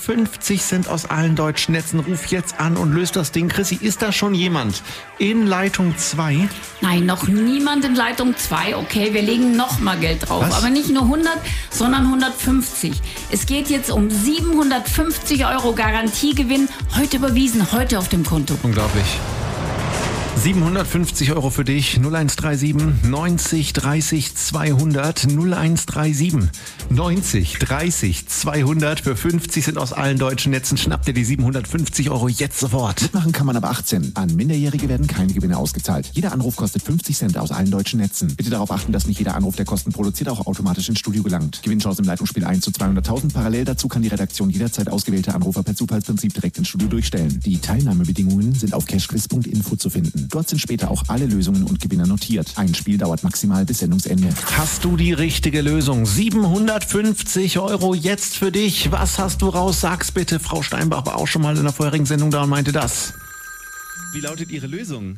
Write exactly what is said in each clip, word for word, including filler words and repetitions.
fünfzig Cent aus allen deutschen Netzen. Ruf jetzt an und löst das Ding. Chrissy, ist da schon jemand in Leitung zwei? Nein, noch niemand in Leitung zwei. Okay, wir legen noch mal Geld drauf. Was? Aber nicht nur hundert, sondern hundertfünfzig. Es geht jetzt um siebenhundertfünfzig Euro Garantiegewinn. Heute überwiesen, heute auf dem Konto. Unglaublich. siebenhundertfünfzig Euro für dich. null eins drei sieben neunzig dreißig zweihundert. null eins drei sieben neunzig dreißig zweihundert. Für fünfzig Cent aus allen deutschen Netzen. Schnapp dir die siebenhundertfünfzig Euro jetzt sofort. Mitmachen kann man ab achtzehn. An Minderjährige werden keine Gewinne ausgezahlt. Jeder Anruf kostet fünfzig Cent aus allen deutschen Netzen. Bitte darauf achten, dass nicht jeder Anruf, der Kosten produziert, auch automatisch ins Studio gelangt. Gewinnchance im Leitungsspiel eins zu zweihunderttausend. Parallel dazu kann die Redaktion jederzeit ausgewählte Anrufer per Zufallsprinzip direkt ins Studio durchstellen. Die Teilnahmebedingungen sind auf cashquiz punkt info zu finden. Dort sind später auch alle Lösungen und Gewinner notiert. Ein Spiel dauert maximal bis Sendungsende. Hast du die richtige Lösung? siebenhundertfünfzig Euro jetzt für dich. Was hast du raus? Sag's bitte. Frau Steinbach war auch schon mal in der vorherigen Sendung da und meinte das. Wie lautet Ihre Lösung?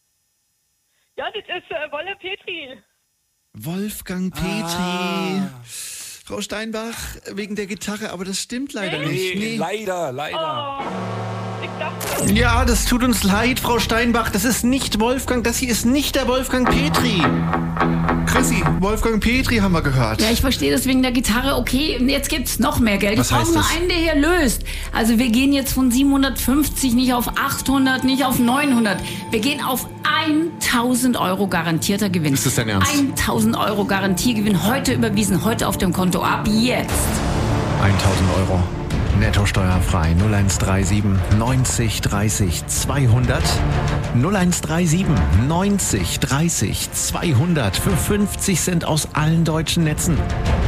Ja, das ist äh, Wolle Petri. Wolfgang Petri. Ah. Frau Steinbach, wegen der Gitarre, aber das stimmt leider Nee. nicht. Nee, leider, leider. Oh, ich dachte... Ja, das tut uns leid, Frau Steinbach. Das ist nicht Wolfgang, das hier ist nicht der Wolfgang Petri. Chrissy, Wolfgang Petri haben wir gehört. Ja, ich verstehe das wegen der Gitarre. Okay, jetzt gibt's noch mehr Geld. Was ich brauche heißt nur das? einen, der hier löst. Also wir gehen jetzt von siebenhundertfünfzig nicht auf achthundert, nicht auf neunhundert. Wir gehen auf tausend Euro garantierter Gewinn. Ist das dein Ernst? tausend Euro Garantiegewinn heute überwiesen, heute auf dem Konto. Ab jetzt. tausend Euro. Netto steuerfrei. null eins drei sieben neunzig dreißig zweihundert. null eins drei sieben neunzig dreißig zweihundert. Für fünfzig Cent aus allen deutschen Netzen.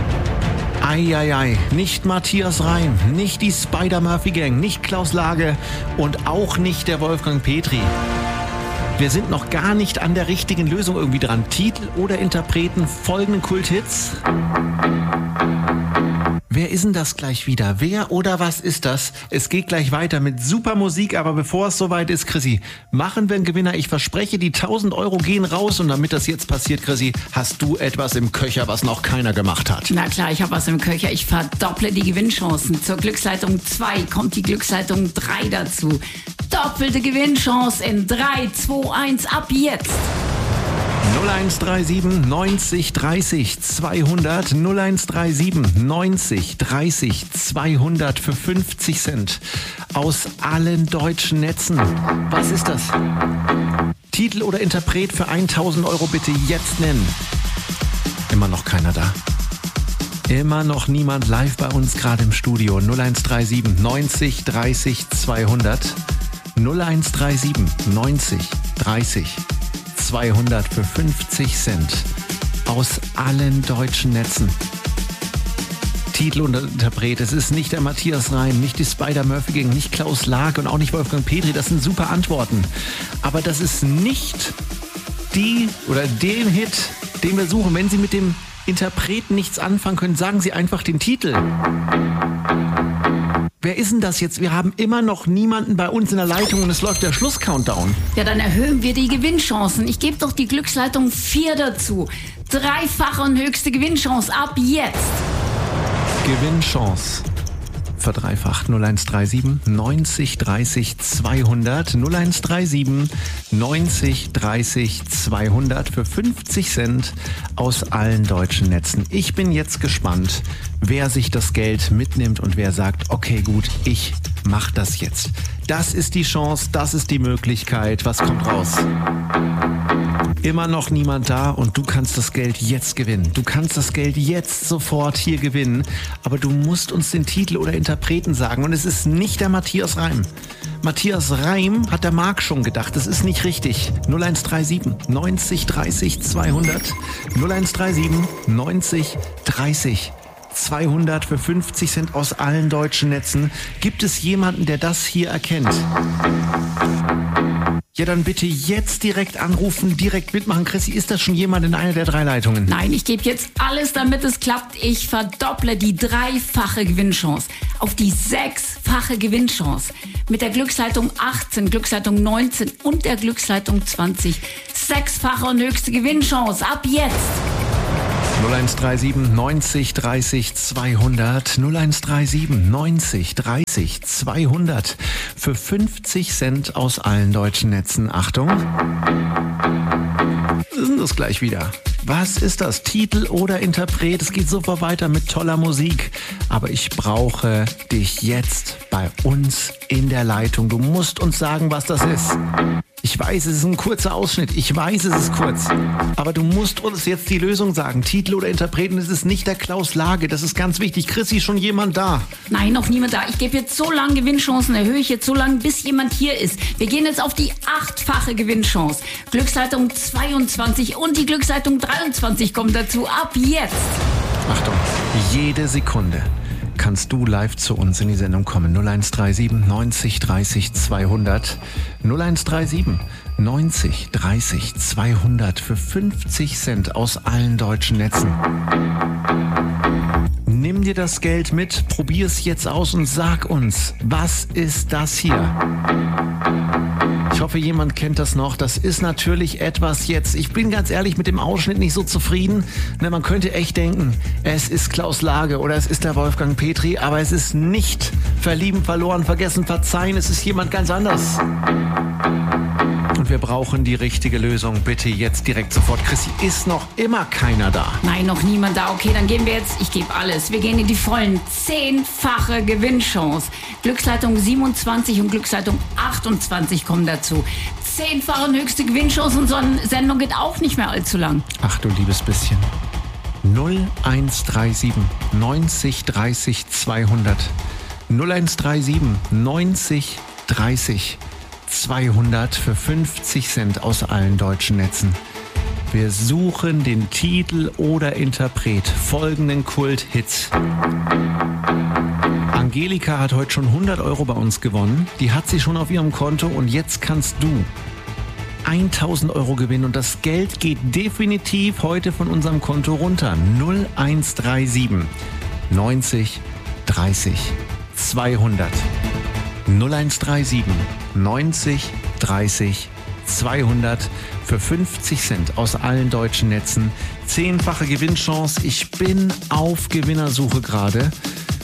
Eieiei, nicht Matthias Reim, nicht die Spider-Murphy-Gang, nicht Klaus Lage und auch nicht der Wolfgang Petri. Wir sind noch gar nicht an der richtigen Lösung irgendwie dran. Titel oder Interpreten folgenden Kulthits. Wer ist denn das gleich wieder? Wer oder was ist das? Es geht gleich weiter mit super Musik, aber bevor es soweit ist, Chrissy, machen wir einen Gewinner. Ich verspreche, die tausend Euro gehen raus und damit das jetzt passiert, Chrissy, hast du etwas im Köcher, was noch keiner gemacht hat. Na klar, ich habe was im Köcher. Ich verdopple die Gewinnchancen. Zur Glücksleitung zwei kommt die Glücksleitung drei dazu. Doppelte Gewinnchance in drei, zwei, eins ab jetzt. null eins drei sieben neunzig dreißig zweihundert. null eins drei sieben neunzig dreißig zweihundert für fünfzig Cent aus allen deutschen Netzen. Was ist das? Titel oder Interpret für tausend Euro bitte jetzt nennen. Immer noch keiner da. Immer noch niemand live bei uns gerade im Studio. null eins drei sieben neunzig dreißig zweihundert. null eins drei sieben neunzig dreißig zweihundert für fünfzig Cent aus allen deutschen Netzen. Titel und Interpret, es ist nicht der Matthias Reim, nicht die Spider-Murphy-Gang, nicht Klaus Lage und auch nicht Wolfgang Petri, das sind super Antworten. Aber das ist nicht die oder den Hit, den wir suchen. Wenn Sie mit dem Interpreten nichts anfangen können, sagen Sie einfach den Titel. Wer ist denn das jetzt? Wir haben immer noch niemanden bei uns in der Leitung und es läuft der Schluss-Countdown. Ja, dann erhöhen wir die Gewinnchancen. Ich gebe doch die Glücksleitung vier dazu. Dreifache und höchste Gewinnchance ab jetzt. Gewinnchance verdreifacht. null eins drei sieben neunzig dreißig zweihundert. null eins drei sieben neunzig dreißig zweihundert für fünfzig Cent aus allen deutschen Netzen. Ich bin jetzt gespannt, wer sich das Geld mitnimmt und wer sagt, okay gut, ich mach das jetzt. Das ist die Chance, das ist die Möglichkeit. Was kommt raus? Immer noch niemand da und du kannst das Geld jetzt gewinnen. Du kannst das Geld jetzt sofort hier gewinnen, aber du musst uns den Titel oder Interpreten sagen und es ist nicht der Matthias Reim. Matthias Reim hat der Marc schon gedacht, das ist nicht richtig. null eins drei sieben neunzig dreißig zweihundert. null eins drei sieben neunzig dreißig zweihundert für fünfzig Cent aus allen deutschen Netzen. Gibt es jemanden, der das hier erkennt? Ja, dann bitte jetzt direkt anrufen, direkt mitmachen. Chrissy, ist das schon jemand in einer der drei Leitungen? Nein, ich gebe jetzt alles, damit es klappt. Ich verdopple die dreifache Gewinnchance auf die sechsfache Gewinnchance. Mit der Glücksleitung achtzehn, Glücksleitung neunzehn und der Glücksleitung zwanzig. Sechsfache und höchste Gewinnchance. Ab jetzt. null eins drei sieben neunzig dreißig zweihundert, null eins drei sieben neunzig dreißig zweihundert für fünfzig Cent aus allen deutschen Netzen. Achtung, sind das gleich wieder. Was ist das? Titel oder Interpret? Es geht sofort weiter mit toller Musik. Aber ich brauche dich jetzt bei uns in der Leitung. Du musst uns sagen, was das ist. Ich weiß, es ist ein kurzer Ausschnitt. Ich weiß, es ist kurz. Aber du musst uns jetzt die Lösung sagen. Titel oder Interpreten, es ist nicht der Klaus Lage. Das ist ganz wichtig. Chrissy, ist schon jemand da? Nein, noch niemand da. Ich gebe jetzt so lange Gewinnchancen, erhöhe ich jetzt so lange, bis jemand hier ist. Wir gehen jetzt auf die achtfache Gewinnchance. Glücksleitung zweiundzwanzig und die Glücksleitung dreiundzwanzig kommen dazu. Ab jetzt. Achtung, jede Sekunde kannst du live zu uns in die Sendung kommen. null eins drei sieben neunzig dreißig zweihundert. null eins drei sieben neunzig dreißig zweihundert für fünfzig Cent aus allen deutschen Netzen. Nimm dir das Geld mit, probier es jetzt aus und sag uns, was ist das hier? Ich hoffe, jemand kennt das noch. Das ist natürlich etwas jetzt. Ich bin ganz ehrlich mit dem Ausschnitt nicht so zufrieden. Ne, man könnte echt denken, es ist Klaus Lage oder es ist der Wolfgang Petri, aber es ist nicht verlieben, verloren, vergessen, verzeihen. Es ist jemand ganz anders. Und wir brauchen die richtige Lösung. Bitte jetzt direkt sofort. Chrissy, ist noch immer keiner da? Nein, noch niemand da. Okay, dann gehen wir jetzt, ich gebe alles. Wir gehen in die vollen zehnfache Gewinnchance. Glücksleitung siebenundzwanzig und Glücksleitung achtundzwanzig kommen dazu. Zehnfache höchste Gewinnchance und so eine Sendung geht auch nicht mehr allzu lang. Ach du liebes bisschen. null eins drei sieben neunzig dreißig zweihundert. null eins drei sieben neunzig dreißig zweihundert für fünfzig Cent aus allen deutschen Netzen. Wir suchen den Titel oder Interpret folgenden Kult-Hits. Angelika hat heute schon hundert Euro bei uns gewonnen. Die hat sie schon auf ihrem Konto und jetzt kannst du tausend Euro gewinnen und das Geld geht definitiv heute von unserem Konto runter. null eins drei sieben neunzig dreißig zweihundert. null eins drei sieben neunzig dreißig zweihundert für fünfzig Cent aus allen deutschen Netzen. Zehnfache Gewinnchance. Ich bin auf Gewinnersuche gerade.